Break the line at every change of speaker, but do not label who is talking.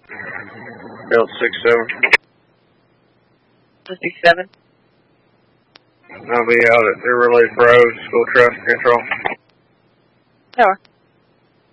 Build 67.
67.
I'll be out at the Relay Pro, School Traffic Control.
Tower.